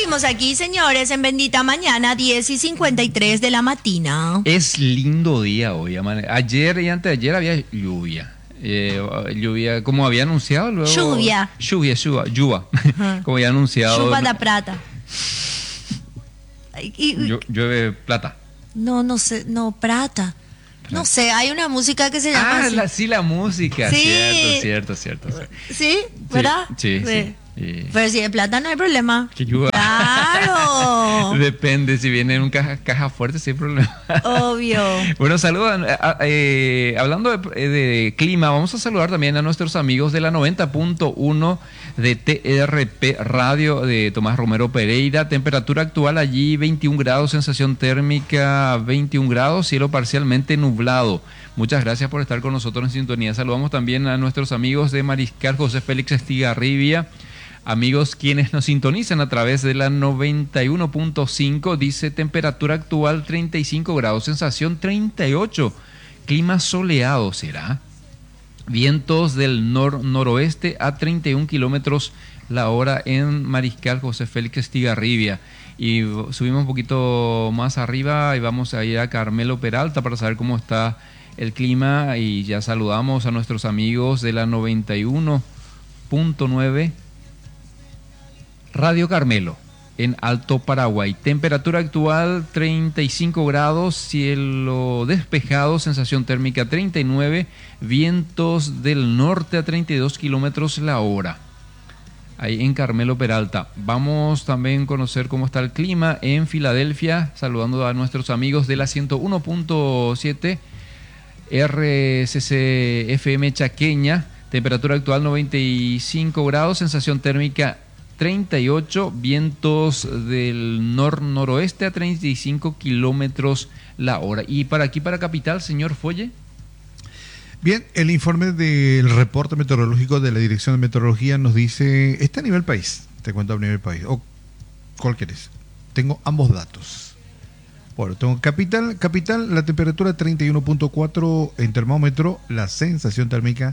seguimos aquí, señores, en Bendita Mañana, 10:53 de la mañana. Es lindo día hoy. Ayer y anteayer había lluvia. Lluvia, como había anunciado luego. Lluvia. Como había anunciado. Lluvia de plata. Llueve plata. No sé, no, plata. No sé, hay una música que se llama así. La música. Sí. Cierto. ¿Sí? ¿Verdad? Sí. Pero si de plata no hay problema. Que llueva. ¡Claro! Depende, si viene en un caja fuerte, sí hay problema. Obvio. Bueno, saludan. Hablando de clima, vamos a saludar también a nuestros amigos de la 90.1 de TRP Radio de Tomás Romero Pereira. Temperatura actual allí 21 grados, sensación térmica 21 grados, cielo parcialmente nublado. Muchas gracias por estar con nosotros en sintonía. Saludamos también a nuestros amigos de Mariscal José Félix Estigarribia. Amigos quienes nos sintonizan a través de la 91.5, dice temperatura actual 35 grados, sensación 38, clima soleado será. Vientos del noroeste a 31 kilómetros la hora en Mariscal José Félix Estigarribia. Y subimos un poquito más arriba y vamos a ir a Carmelo Peralta para saber cómo está el clima. Y ya saludamos a nuestros amigos de la 91.9 Radio Carmelo, en Alto Paraguay. Temperatura actual 35 grados, cielo despejado, sensación térmica 39, vientos del norte a 32 kilómetros la hora. Ahí en Carmelo Peralta. Vamos también a conocer cómo está el clima en Filadelfia, saludando a nuestros amigos de la 101.7 RCC FM Chaqueña. Temperatura actual 95 grados, sensación térmica 38, vientos del noroeste a 35 kilómetros la hora. Y para aquí, para Capital, señor Folle. Bien, el informe del reporte meteorológico de la Dirección de Meteorología nos dice, está a nivel país, te cuento a nivel país, o ¿cuál querés? Tengo ambos datos. Bueno, tengo capital, la temperatura 31.4 en termómetro, la sensación térmica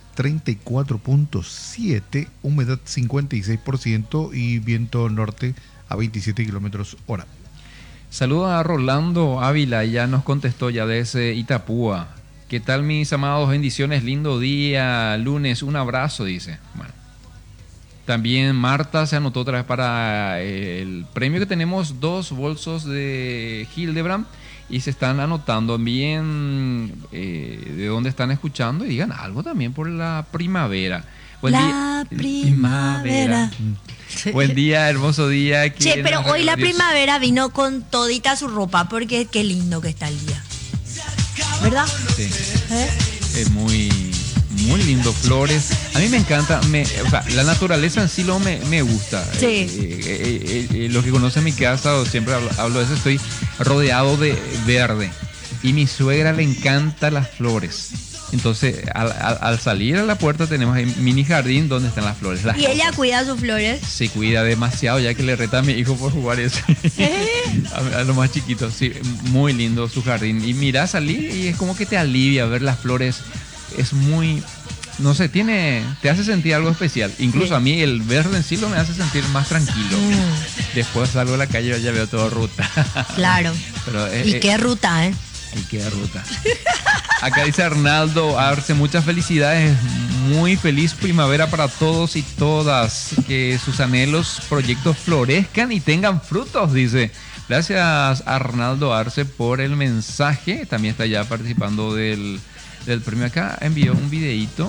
34.7, humedad 56% y viento norte a 27 kilómetros hora. Saluda a Rolando Ávila, ya nos contestó ya desde Itapúa. ¿Qué tal, mis amados? Bendiciones, lindo día, lunes, un abrazo, dice. Bueno, también Marta se anotó otra vez para el premio que tenemos, 2 bolsos de Hildebrand. Y se están anotando bien de dónde están escuchando y digan algo también por la primavera. Primavera. Buen día, hermoso día. Che, pero hoy la primavera vino con todita su ropa porque qué lindo que está el día. ¿Verdad? Sí. Es muy lindo, flores. A mí me encanta, o sea, la naturaleza en sí me gusta. Sí. Los que conocen mi casa, siempre hablo de eso, estoy rodeado de verde. Y mi suegra le encanta las flores. Entonces, al salir a la puerta tenemos el mini jardín donde están las flores. ¿Y ella cuida sus flores? Se cuida demasiado, ya que le reta a mi hijo por jugar eso. A lo más chiquito, sí, muy lindo su jardín. Y mira, salir y es como que te alivia ver las flores. Es muy, no sé, te hace sentir algo especial. Incluso sí. A mí el verde en sí me hace sentir más tranquilo. Después salgo a la calle y ya veo todo ruta. Claro. Pero, qué ruta, ¿eh? Y qué ruta. Acá dice Arnaldo Arce, muchas felicidades, muy feliz primavera para todos y todas. Que sus anhelos, proyectos florezcan y tengan frutos, dice. Gracias Arnaldo Arce por el mensaje. También está ya participando del premio. Acá envió un videíto.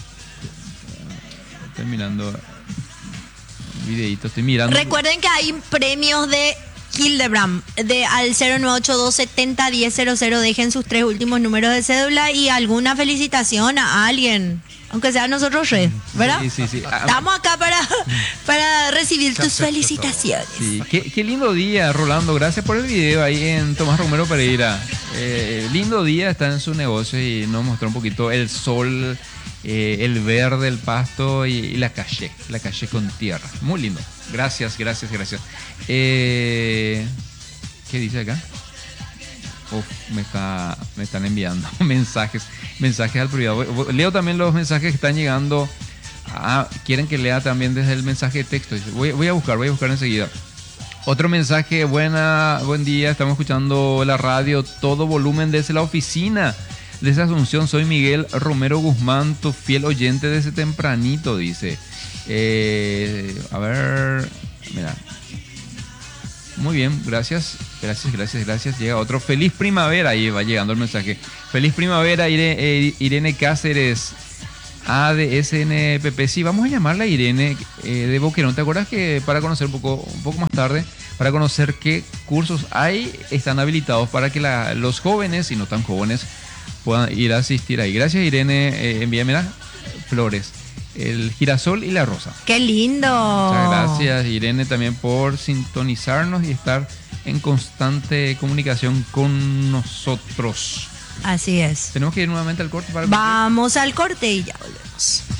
Estoy mirando estoy mirando. Recuerden que hay premios de Hildebrand al 098270100. Dejen sus 3 últimos números de cédula y alguna felicitación a alguien, aunque sea nosotros, ¿verdad? Sí. Estamos acá para recibir tus felicitaciones. Sí. Qué lindo día, Rolando. Gracias por el video ahí en Tomás Romero Pereira. Lindo día, está en su negocio y nos mostró un poquito el sol, el verde, el pasto y la calle con tierra. Muy lindo. Gracias. ¿Qué dice acá? Me están enviando mensajes al privado. Leo también los mensajes que están llegando. Quieren que lea también desde el mensaje de texto. Voy a buscar enseguida. Otro mensaje, buen día, estamos escuchando la radio, todo volumen desde la oficina. Desde Asunción, soy Miguel Romero Guzmán, tu fiel oyente desde tempranito, dice. A ver, mira. Muy bien, gracias. Llega otro. Feliz primavera, ahí va llegando el mensaje. Feliz primavera, Irene Cáceres, ADSNPP. Sí, vamos a llamarla a Irene de Boquerón. ¿Te acuerdas que para conocer un poco más tarde, para conocer qué cursos hay, están habilitados para que los jóvenes y no tan jóvenes puedan ir a asistir ahí? Gracias, Irene. Envíame las flores, el girasol y la rosa. ¡Qué lindo! Muchas gracias, Irene, también por sintonizarnos y estar en constante comunicación con nosotros. Así es. Tenemos que ir nuevamente al corte para... Vamos al corte y ya volvemos.